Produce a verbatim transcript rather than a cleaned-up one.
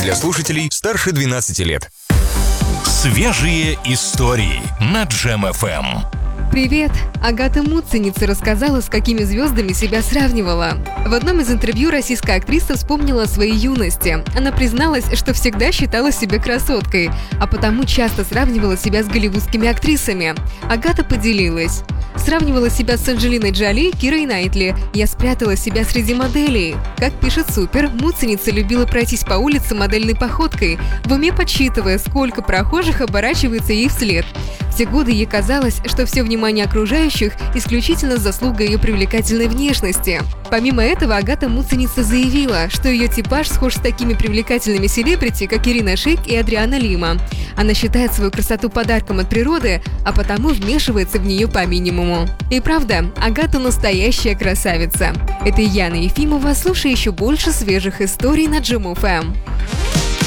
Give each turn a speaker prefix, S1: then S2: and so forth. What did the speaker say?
S1: для слушателей старше двенадцати лет.
S2: Свежие истории на Джем эф эм.
S3: Привет! Агата Муценица рассказала, с какими звездами себя сравнивала. В одном из интервью российская актриса вспомнила о своей юности. Она призналась, что всегда считала себя красоткой, а потому часто сравнивала себя с голливудскими актрисами. Агата поделилась. Сравнивала себя с Анджелиной Джоли, Кирой Найтли. Я спрятала себя среди моделей. Как пишет Супер, Муценица любила пройтись по улице модельной походкой, в уме подсчитывая, сколько прохожих оборачивается ей вслед. Все годы ей казалось, что все внимание окружающих исключительно заслуга ее привлекательной внешности. Помимо этого, Агата Муценица заявила, что ее типаж схож с такими привлекательными селебрити, как Ирина Шейк и Адриана Лима. Она считает свою красоту подарком от природы, а потому вмешивается в нее по минимуму. И правда, Агата настоящая красавица. Это Яна Ефимова, слушай еще больше свежих историй на Джем эф эм.